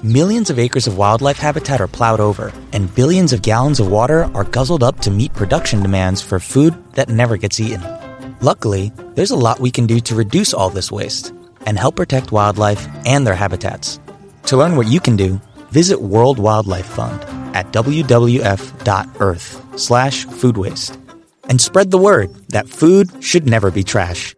Millions of acres of wildlife habitat are plowed over, and billions of gallons of water are guzzled up to meet production demands for food that never gets eaten. Luckily, there's a lot we can do to reduce all this waste and help protect wildlife and their habitats. To learn what you can do, visit World Wildlife Fund at wwf.earth/food waste. And spread the word that food should never be trash.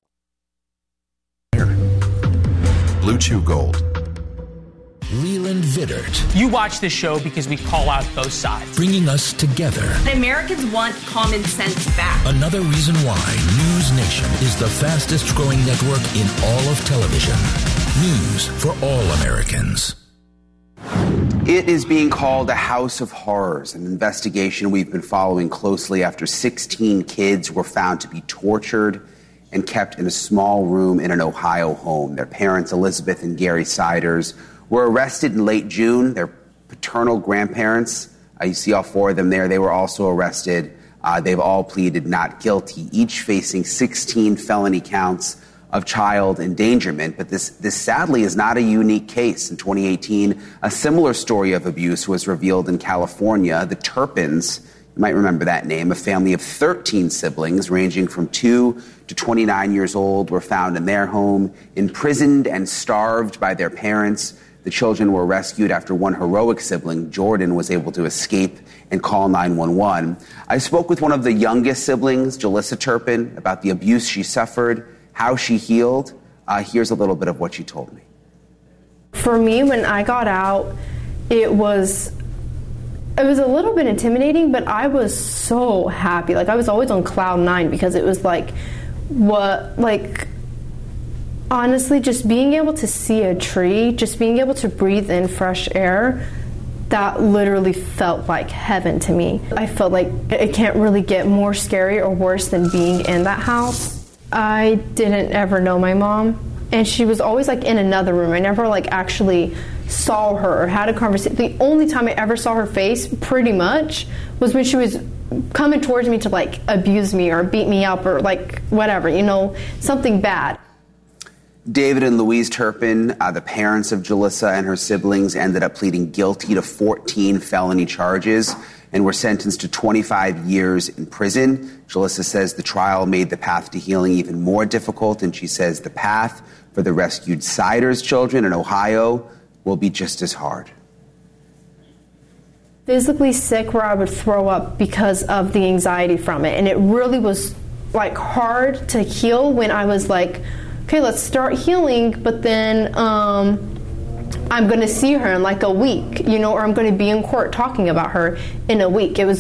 Blue Chew Gold. Leland Vittert. You watch this show because we call out both sides. Bringing us together. Americans want common sense back. Another reason why News Nation is the fastest growing network in all of television. News for all Americans. It is being called a house of horrors, an investigation we've been following closely after 16 kids were found to be tortured and kept in a small room in an Ohio home. Their parents, Elizabeth and Gary Siders, were arrested in late June. Their paternal grandparents, you see all four of them there, they were also arrested. They've all pleaded not guilty, each facing 16 felony counts of child endangerment. But this sadly is not a unique case. In 2018, a similar story of abuse was revealed in California. The Turpins, you might remember that name, a family of 13 siblings ranging from 2 to 29 years old, were found in their home, imprisoned and starved by their parents. The children were rescued after one heroic sibling, Jordan, was able to escape and call 911. I spoke with one of the youngest siblings, Jalissa Turpin, about the abuse she suffered, how she healed. Here's a little bit of what she told me. For me, when I got out, it was a little bit intimidating, but I was so happy. Like, I was always on cloud 9 because it was honestly, just being able to see a tree, just being able to breathe in fresh air, that literally felt like heaven to me. I felt like it can't really get more scary or worse than being in that house. I didn't ever know my mom, and she was always in another room. I never actually saw her or had a conversation. The only time I ever saw her face, pretty much, was when she was coming towards me to abuse me or beat me up or whatever, something bad. David and Louise Turpin, the parents of Jalissa and her siblings, ended up pleading guilty to 14 felony charges and were sentenced to 25 years in prison. Jalissa says the trial made the path to healing even more difficult, and she says the path for the rescued Siders children in Ohio will be just as hard. Physically sick where I would throw up because of the anxiety from it, and it really was hard to heal when I was okay, let's start healing, but then I'm going to see her in a week, or I'm going to be in court talking about her in a week. Even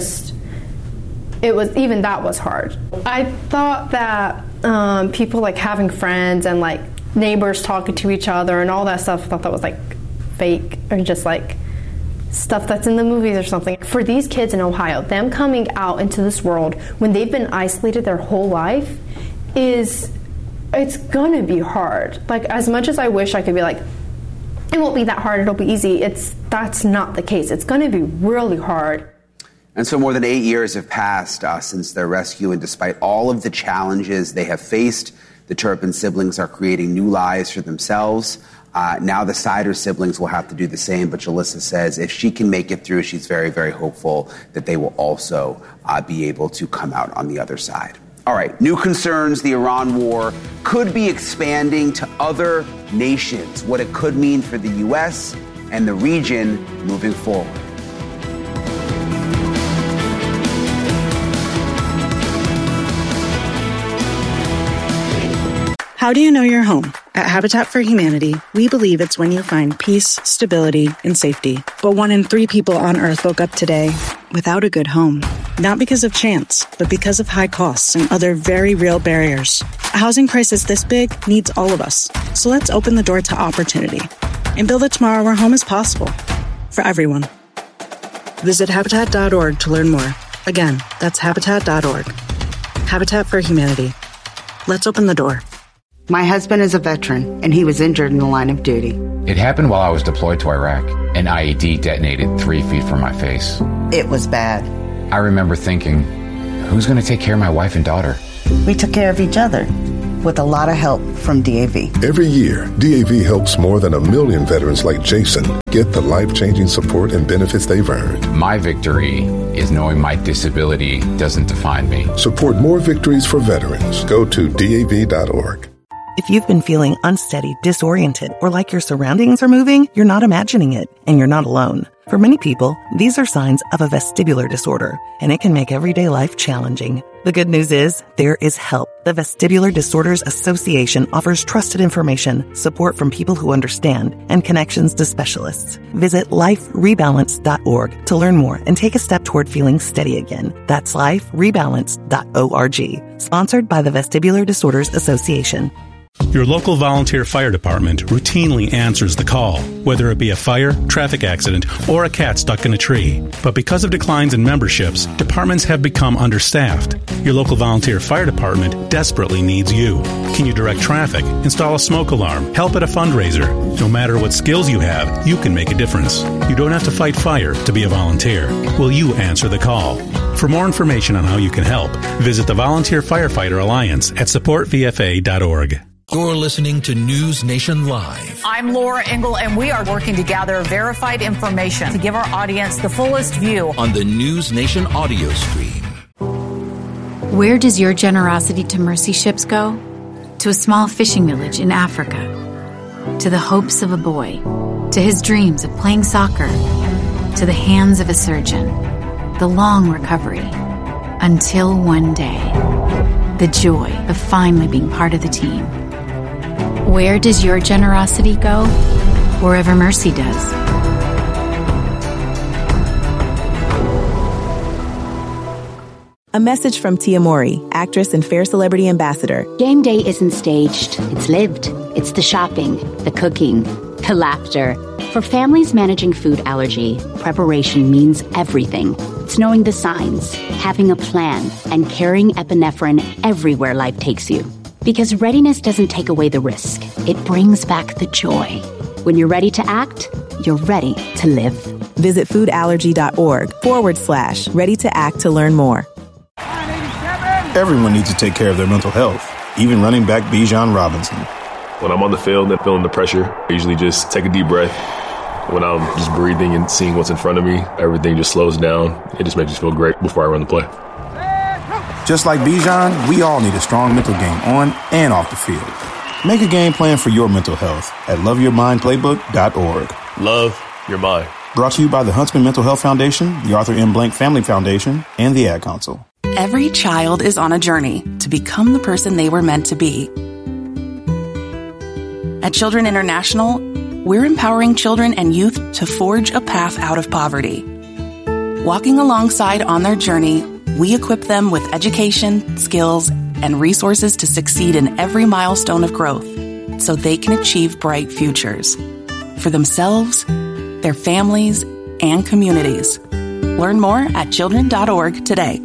that was hard. I thought that people having friends and neighbors talking to each other and all that stuff, I thought that was fake or just stuff that's in the movies or something. For these kids in Ohio, them coming out into this world when they've been isolated their whole life it's gonna be hard. As much as I wish I could be it won't be that hard, it'll be easy, that's not the case. It's gonna be really hard. And so more than 8 years have passed since their rescue, and despite all of the challenges they have faced, the Turpin siblings are creating new lives for themselves. Now the Siders siblings will have to do the same, but Jalissa says if she can make it through, she's very, very hopeful that they will also be able to come out on the other side. All right, new concerns. The Iran war could be expanding to other nations, what it could mean for the U.S. and the region moving forward. How do you know you're home? At Habitat for Humanity, we believe it's when you find peace, stability, and safety. But 1 in 3 people on Earth woke up today without a good home. Not because of chance, but because of high costs and other very real barriers. A housing crisis this big needs all of us. So let's open the door to opportunity and build a tomorrow where home is possible for everyone. Visit Habitat.org to learn more. Again, that's Habitat.org. Habitat for Humanity. Let's open the door. My husband is a veteran, and he was injured in the line of duty. It happened while I was deployed to Iraq. An IED detonated 3 feet from my face. It was bad. I remember thinking, who's going to take care of my wife and daughter? We took care of each other. with a lot of help from DAV. Every year, DAV helps more than 1 million veterans like Jason get the life-changing support and benefits they've earned. My victory is knowing my disability doesn't define me. Support more victories for veterans. Go to DAV.org. If you've been feeling unsteady, disoriented, or like your surroundings are moving, you're not imagining it, and you're not alone. For many people, these are signs of a vestibular disorder, and it can make everyday life challenging. The good news is, there is help. The Vestibular Disorders Association offers trusted information, support from people who understand, and connections to specialists. Visit liferebalance.org to learn more and take a step toward feeling steady again. That's liferebalance.org. Sponsored by the Vestibular Disorders Association. Your local volunteer fire department routinely answers the call, whether it be a fire, traffic accident, or a cat stuck in a tree. But because of declines in memberships, departments have become understaffed. Your local volunteer fire department desperately needs you. Can you direct traffic, install a smoke alarm, help at a fundraiser? No matter what skills you have, you can make a difference. You don't have to fight fire to be a volunteer. Will you answer the call? For more information on how you can help, visit the Volunteer Firefighter Alliance at supportvfa.org. You're listening to News Nation Live. I'm Laura Engel, and we are working to gather verified information to give our audience the fullest view on the News Nation audio stream. Where does your generosity to mercy ships go? To a small fishing village in Africa. To the hopes of a boy. To his dreams of playing soccer. To the hands of a surgeon. The long recovery. Until one day. The joy of finally being part of the team. Where does your generosity go? Wherever mercy does. A message from Tia Mowry, actress and Fair Celebrity Ambassador. Game day isn't staged. It's lived. It's the shopping, the cooking, the laughter. For families managing food allergy, preparation means everything. It's knowing the signs, having a plan, and carrying epinephrine everywhere life takes you. Because readiness doesn't take away the risk. It brings back the joy. When you're ready to act, you're ready to live. Visit foodallergy.org/ready to act to learn more. Everyone needs to take care of their mental health, even running back Bijan Robinson. When I'm on the field and feeling the pressure, I usually just take a deep breath. When I'm just breathing and seeing what's in front of me, everything just slows down. It just makes me feel great before I run the play. Just like Bijan, we all need a strong mental game on and off the field. Make a game plan for your mental health at loveyourmindplaybook.org. Love your mind. Brought to you by the Huntsman Mental Health Foundation, the Arthur M. Blank Family Foundation, and the Ad Council. Every child is on a journey to become the person they were meant to be. At Children International, we're empowering children and youth to forge a path out of poverty. Walking alongside on their journey, we equip them with education, skills, and resources to succeed in every milestone of growth so they can achieve bright futures for themselves, their families, and communities. Learn more at children.org today.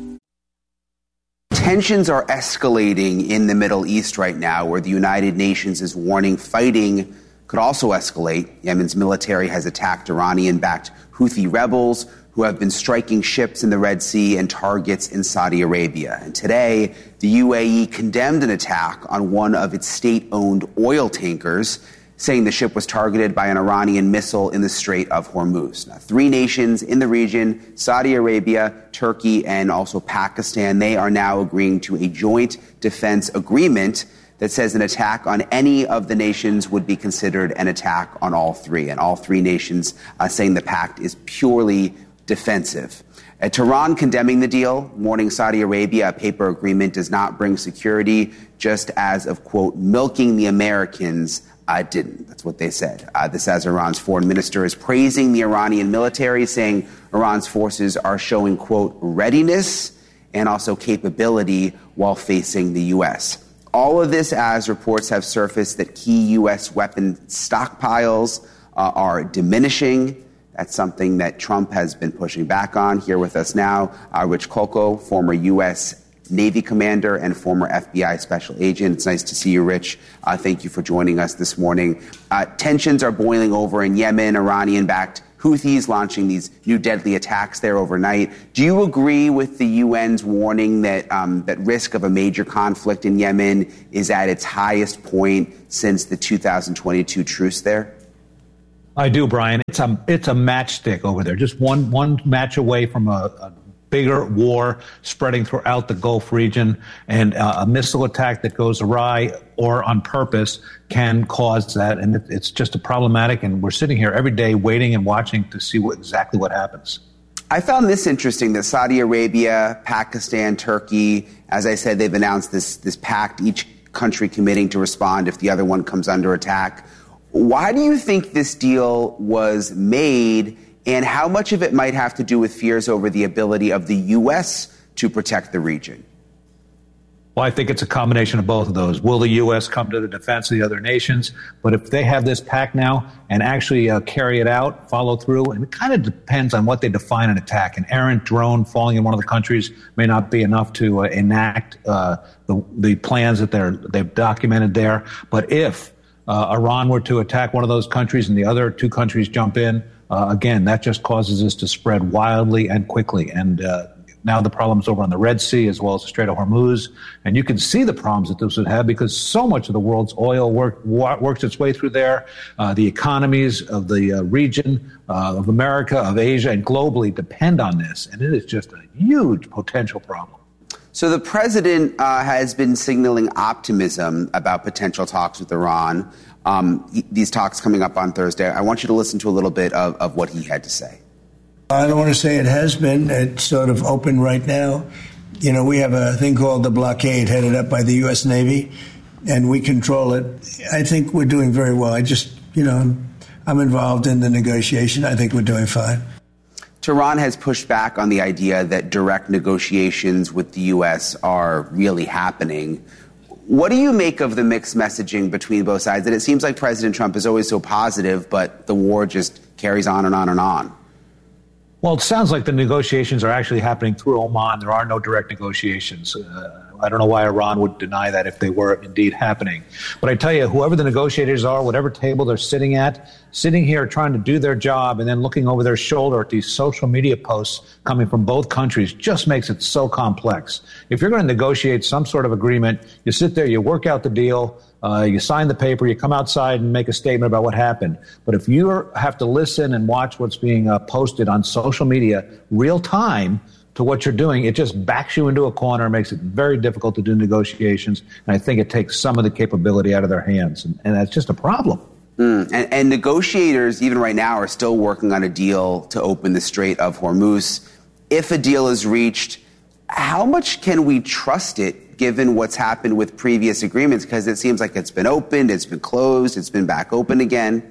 Tensions are escalating in the Middle East right now, where the United Nations is warning fighting could also escalate. Yemen's military has attacked Iranian-backed Houthi rebels who have been striking ships in the Red Sea and targets in Saudi Arabia. And today, the UAE condemned an attack on one of its state-owned oil tankers, saying the ship was targeted by an Iranian missile in the Strait of Hormuz. Now, 3 nations in the region, Saudi Arabia, Turkey, and also Pakistan, they are now agreeing to a joint defense agreement that says an attack on any of the nations would be considered an attack on all 3. And all 3 nations saying the pact is purely defensive. Tehran condemning the deal, warning Saudi Arabia a paper agreement does not bring security, just as of, quote, milking the Americans didn't. That's what they said. This as Iran's foreign minister is praising the Iranian military, saying Iran's forces are showing, quote, readiness and also capability while facing the U.S. All of this as reports have surfaced that key U.S. weapon stockpiles are diminishing. That's something that Trump has been pushing back on. Here with us now, Rich Kolko, former U.S. Navy commander and former FBI special agent. It's nice to see you, Rich. Thank you for joining us this morning. Tensions are boiling over in Yemen. Iranian-backed Houthis launching these new deadly attacks there overnight. Do you agree with the UN's warning that that risk of a major conflict in Yemen is at its highest point since the 2022 truce there? I do, Brian. It's a matchstick over there, just one match away from a bigger war spreading throughout the Gulf region, and a missile attack that goes awry or on purpose can cause that, and it's just problematic, and we're sitting here every day waiting and watching to see exactly what happens. I found this interesting, that Saudi Arabia, Pakistan, Turkey, as I said, they've announced this pact, each country committing to respond if the other one comes under attack. Why do you think this deal was made, and how much of it might have to do with fears over the ability of the U.S. to protect the region? Well, I think it's a combination of both of those. Will the U.S. come to the defense of the other nations? But if they have this pact now and actually carry it out, follow through, and it kind of depends on what they define an attack. An errant drone falling in one of the countries may not be enough to enact the plans that they've documented there. But if Iran were to attack one of those countries and the other two countries jump in, again, that just causes this to spread wildly and quickly. And now the problem's over on the Red Sea as well as the Strait of Hormuz. And you can see the problems that this would have because so much of the world's oil works its way through there. The economies of the region, of America, of Asia, and globally depend on this. And it is just a huge potential problem. So the president has been signaling optimism about potential talks with Iran. These talks coming up on Thursday. I want you to listen to a little bit of what he had to say. I don't want to say it has been. It's sort of open right now. You know, we have a thing called the blockade headed up by the U.S. Navy, and we control it. I think we're doing very well. I'm involved in the negotiation. I think we're doing fine. Tehran has pushed back on the idea that direct negotiations with the U.S. are really happening. What do you make of the mixed messaging between both sides? That it seems like President Trump is always so positive, but the war just carries on and on and on. Well, it sounds like the negotiations are actually happening through Oman. There are no direct negotiations. I don't know why Iran would deny that if they were indeed happening. But I tell you, whoever the negotiators are, whatever table they're sitting here trying to do their job and then looking over their shoulder at these social media posts coming from both countries just makes it so complex. If you're going to negotiate some sort of agreement, you sit there, you work out the deal, you sign the paper, you come outside and make a statement about what happened. But if you have to listen and watch what's being posted on social media real time to what you're doing, it just backs you into a corner, makes it very difficult to do negotiations. And I think it takes some of the capability out of their hands. And that's just a problem. And negotiators, even right now, are still working on a deal to open the Strait of Hormuz. If a deal is reached, how much can we trust it, given what's happened with previous agreements? Because it seems like it's been opened, it's been closed, it's been back open again.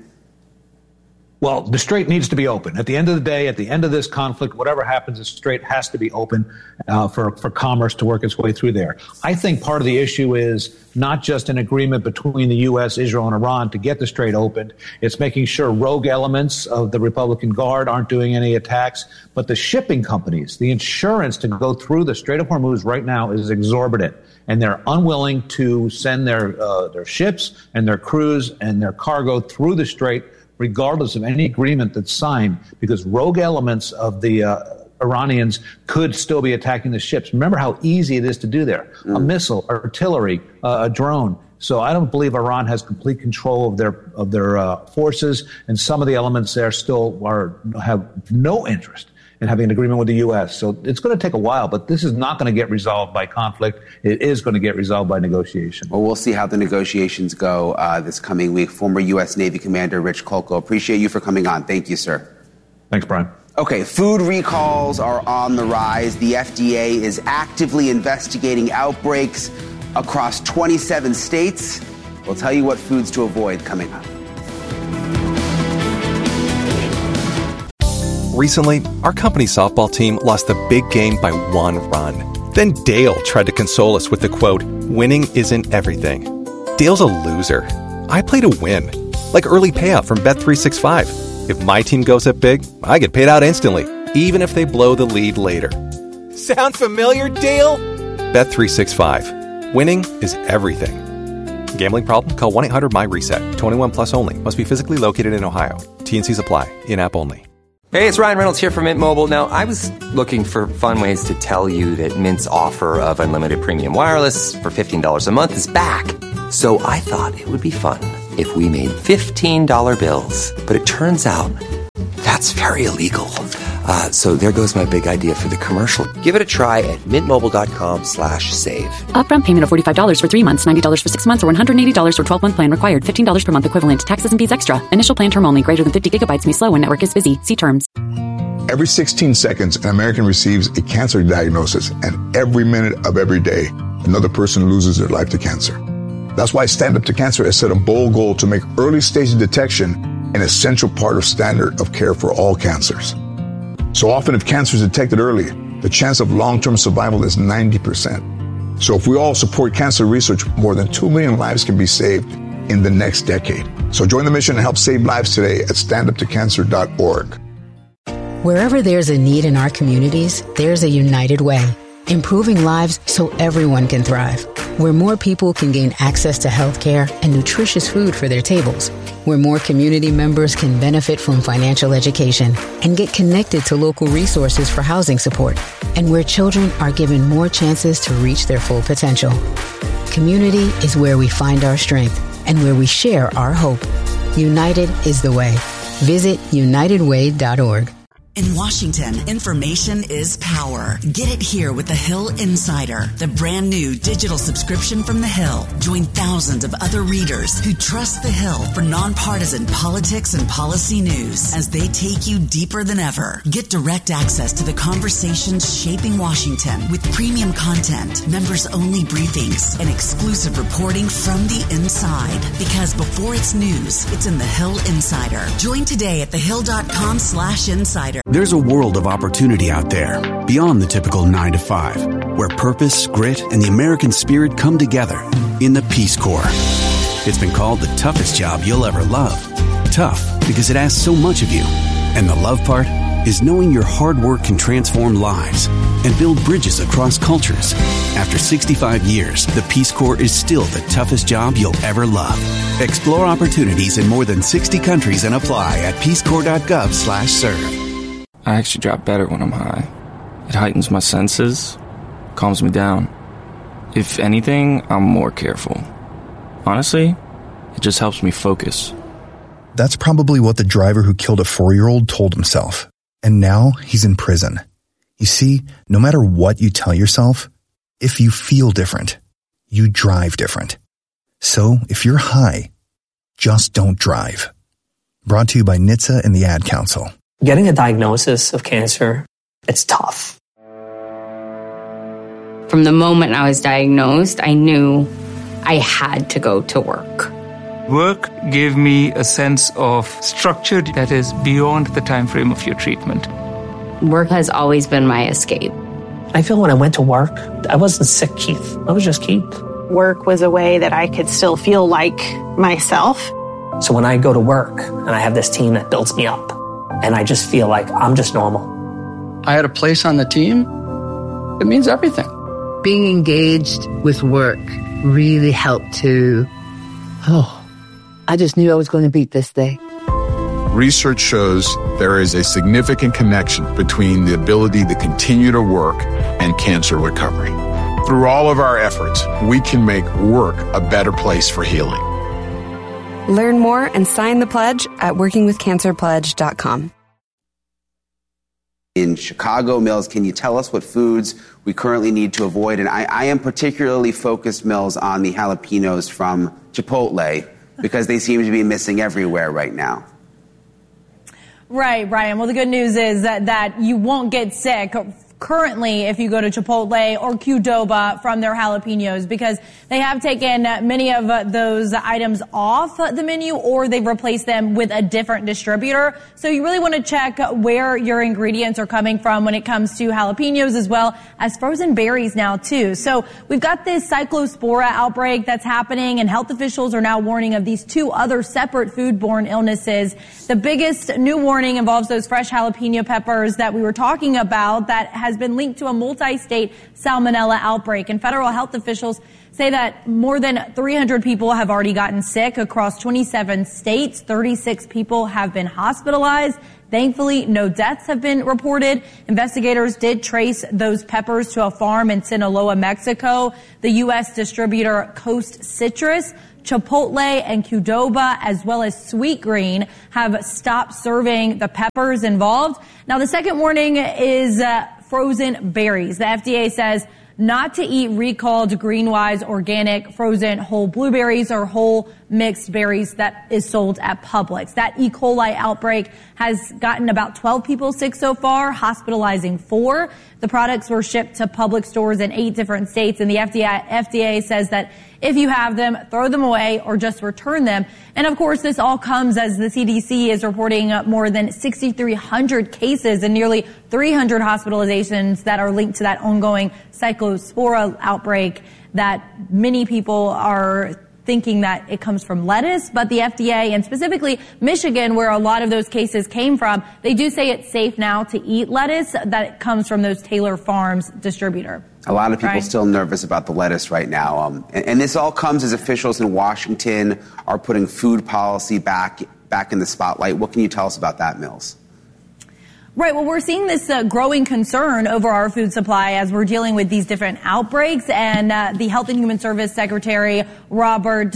Well, the strait needs to be open. At the end of the day, at the end of this conflict, whatever happens, the strait has to be open for commerce to work its way through there. I think part of the issue is not just an agreement between the U.S., Israel, and Iran to get the strait opened. It's making sure rogue elements of the Republican Guard aren't doing any attacks. But the shipping companies, the insurance to go through the Strait of Hormuz right now is exorbitant. And they're unwilling to send their ships and their crews and their cargo through the strait, regardless of any agreement that's signed, because rogue elements of the Iranians could still be attacking the ships. Remember how easy it is to do there. A missile, artillery, a drone. So I don't believe Iran has complete control of their forces, and some of the elements there still have no interest in having an agreement with the U.S. So it's going to take a while, but this is not going to get resolved by conflict. It is going to get resolved by negotiation. Well, we'll see how the negotiations go this coming week. Former U.S. Navy Commander Rich Kolko, appreciate you for coming on. Thank you, sir. Thanks, Brian. Okay, food recalls are on the rise. The FDA is actively investigating outbreaks across 27 states. We'll tell you what foods to avoid coming up. Recently, our company's softball team lost the big game by 1 run. Then Dale tried to console us with the quote, "Winning isn't everything." Dale's a loser. I play to win, like early payout from Bet365. If my team goes up big, I get paid out instantly, even if they blow the lead later. Sound familiar, Dale? Bet365. Winning is everything. Gambling problem? Call 1-800-MY-RESET. 21 plus only. Must be physically located in Ohio. T&Cs apply. In-app only. Hey, it's Ryan Reynolds here from Mint Mobile. Now, I was looking for fun ways to tell you that Mint's offer of unlimited premium wireless for $15 a month is back. So I thought it would be fun if we made $15 bills. But it turns out that's very illegal. So there goes my big idea for the commercial. Give it a try at mintmobile.com/save. Upfront payment of $45 for 3 months, $90 for 6 months, or $180 for 12-month plan required. $15 per month equivalent. Taxes and fees extra. Initial plan term only. Greater than 50 gigabytes may slow when network is busy. See terms. Every 16 seconds, an American receives a cancer diagnosis, and every minute of every day, another person loses their life to cancer. That's why Stand Up to Cancer has set a bold goal to make early stage detection an essential part of standard of care for all cancers. So often, if cancer is detected early, the chance of long-term survival is 90%. So if we all support cancer research, more than 2 million lives can be saved in the next decade. So join the mission and help save lives today at standuptocancer.org. Wherever there's a need in our communities, there's a United Way, improving lives so everyone can thrive. Where more people can gain access to health care and nutritious food for their tables. Where more community members can benefit from financial education and get connected to local resources for housing support. And where children are given more chances to reach their full potential. Community is where we find our strength and where we share our hope. United is the way. Visit unitedway.org. In Washington, information is power. Get it here with The Hill Insider, the brand new digital subscription from The Hill. Join thousands of other readers who trust The Hill for nonpartisan politics and policy news as they take you deeper than ever. Get direct access to the conversations shaping Washington with premium content, members-only briefings, and exclusive reporting from the inside. Because before it's news, it's in The Hill Insider. Join today at thehill.com/insider. There's a world of opportunity out there, beyond the typical 9 to 5, where purpose, grit, and the American spirit come together in the Peace Corps. It's been called the toughest job you'll ever love. Tough because it asks so much of you. And the love part is knowing your hard work can transform lives and build bridges across cultures. After 65 years, the Peace Corps is still the toughest job you'll ever love. Explore opportunities in more than 60 countries and apply at peacecorps.gov/serve. I actually drop better when I'm high. It heightens my senses, calms me down. If anything, I'm more careful. Honestly, it just helps me focus. That's probably what the driver who killed a 4-year-old told himself. And now he's in prison. You see, no matter what you tell yourself, if you feel different, you drive different. So if you're high, just don't drive. Brought to you by NHTSA and the Ad Council. Getting a diagnosis of cancer, it's tough. From the moment I was diagnosed, I knew I had to go to work. Work gave me a sense of structure that is beyond the time frame of your treatment. Work has always been my escape. I feel when I went to work, I wasn't sick Keith. I was just Keith. Work was a way that I could still feel like myself. So when I go to work and I have this team that builds me up, and I just feel like I'm just normal. I had a place on the team. It means everything. Being engaged with work really helped to, I just knew I was going to beat this day. Research shows there is a significant connection between the ability to continue to work and cancer recovery. Through all of our efforts, we can make work a better place for healing. Learn more and sign the pledge at workingwithcancerpledge.com. In Chicago, Mills, can you tell us what foods we currently need to avoid? And I am particularly focused, Mills, on the jalapenos from Chipotle because they seem to be missing everywhere right now. Right, Brian. Well, the good news is that you won't get sick currently if you go to Chipotle or Qdoba from their jalapenos, because they have taken many of those items off the menu, or they've replaced them with a different distributor. So you really want to check where your ingredients are coming from when it comes to jalapenos, as well as frozen berries now too. So we've got this cyclospora outbreak that's happening, and health officials are now warning of these 2 other separate foodborne illnesses. The biggest new warning involves those fresh jalapeno peppers that we were talking about that has has been linked to a multi-state salmonella outbreak. And federal health officials say that more than 300 people have already gotten sick across 27 states. 36 people have been hospitalized. Thankfully, no deaths have been reported. Investigators did trace those peppers to a farm in Sinaloa, Mexico. The U.S. distributor Coast Citrus, Chipotle, and Qdoba, as well as Sweetgreen, have stopped serving the peppers involved. Now, the second warning is frozen berries. The FDA says not to eat recalled Greenwise organic frozen whole blueberries or whole mixed berries that is sold at Publix. That E. coli outbreak has gotten about 12 people sick so far, hospitalizing 4. The products were shipped to Publix stores in 8 different states, and the FDA says that if you have them, throw them away or just return them. And of course, this all comes as the CDC is reporting more than 6,300 cases and nearly 300 hospitalizations that are linked to that ongoing Cyclospora outbreak that many people are thinking that it comes from lettuce, but the FDA and specifically Michigan, where a lot of those cases came from, they do say it's safe now to eat lettuce that comes from those Taylor Farms distributor. A lot of people still nervous about the lettuce right now. And this all comes as officials in Washington are putting food policy back in the spotlight. What can you tell us about that, Mills? Right. Well, we're seeing this growing concern over our food supply as we're dealing with these different outbreaks. And the Health and Human Service Secretary, Robert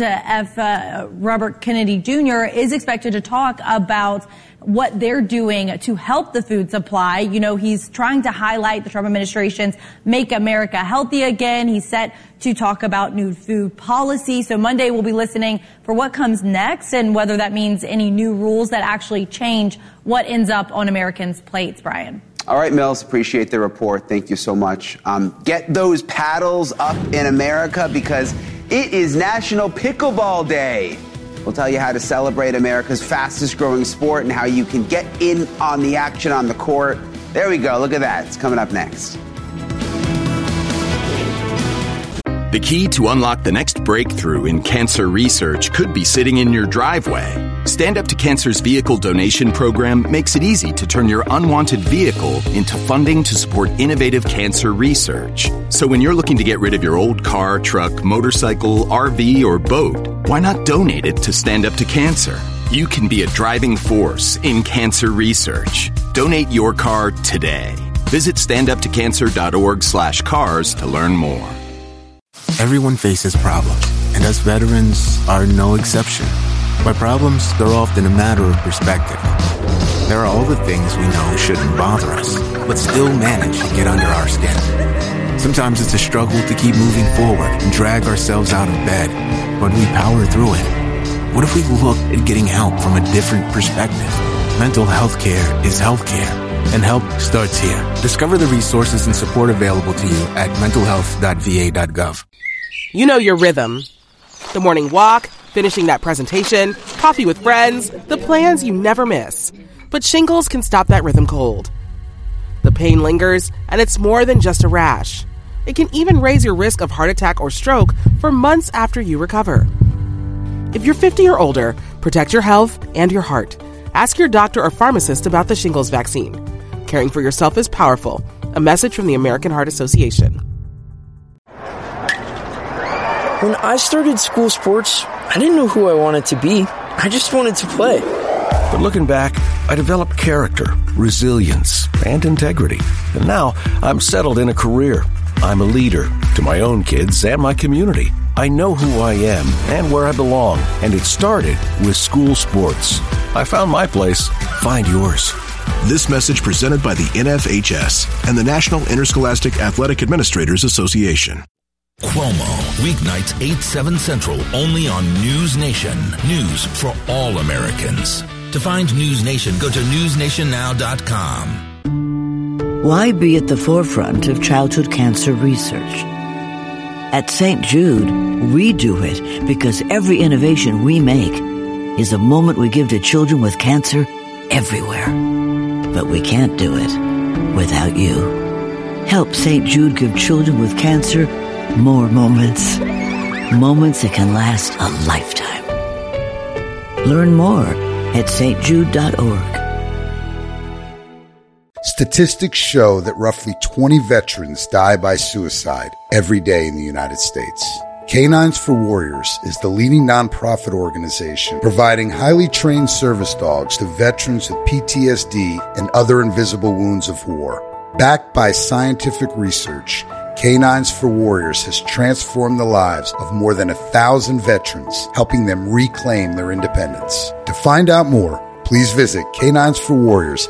Kennedy Jr., is expected to talk about what they're doing to help the food supply. You know, he's trying to highlight the Trump administration's Make America Healthy Again. He's set to talk about new food policy. So Monday we'll be listening for what comes next and whether that means any new rules that actually change what ends up on Americans' plates, Brian. All right, Mills, appreciate the report. Thank you so much. Get those paddles up in America because it is National Pickleball Day. We'll tell you how to celebrate America's fastest growing sport and how you can get in on the action on the court. There we go. Look at that. It's coming up next. The key to unlock the next breakthrough in cancer research could be sitting in your driveway. Stand Up to Cancer's vehicle donation program makes it easy to turn your unwanted vehicle into funding to support innovative cancer research. So when you're looking to get rid of your old car, truck, motorcycle, RV, or boat, why not donate it to Stand Up to Cancer? You can be a driving force in cancer research. Donate your car today. Visit standuptocancer.org/cars to learn more. Everyone faces problems, and us veterans are no exception. By problems, they're often a matter of perspective. There are all the things we know shouldn't bother us, but still manage to get under our skin. Sometimes it's a struggle to keep moving forward and drag ourselves out of bed, but we power through it. What if we looked at getting help from a different perspective? Mental health care is health care, and help starts here. Discover the resources and support available to you at mentalhealth.va.gov. You know your rhythm. The morning walk, finishing that presentation, coffee with friends, the plans you never miss. But shingles can stop that rhythm cold. The pain lingers, and it's more than just a rash. It can even raise your risk of heart attack or stroke for months after you recover. If you're 50 or older, protect your health and your heart. Ask your doctor or pharmacist about the shingles vaccine. Caring for yourself is powerful. A message from the American Heart Association. When I started school sports, I didn't know who I wanted to be. I just wanted to play. But looking back, I developed character, resilience, and integrity. And now I'm settled in a career. I'm a leader to my own kids and my community. I know who I am and where I belong, and it started with school sports. I found my place. Find yours. This message presented by the NFHS and the National Interscholastic Athletic Administrators Association. Cuomo, weeknights 8/7 Central, only on News Nation. News for all Americans. To find News Nation, go to newsnationnow.com. Why be at the forefront of childhood cancer research? At St. Jude, we do it because every innovation we make is a moment we give to children with cancer everywhere. But we can't do it without you. Help St. Jude give children with cancer more moments. Moments that can last a lifetime. Learn more at stjude.org. Statistics show that roughly 20 veterans die by suicide every day in the United States. Canines for Warriors is the leading nonprofit organization providing highly trained service dogs to veterans with PTSD and other invisible wounds of war. Backed by scientific research, Canines for Warriors has transformed the lives of more than 1,000 veterans, helping them reclaim their independence. To find out more, please visit Canines for Warriors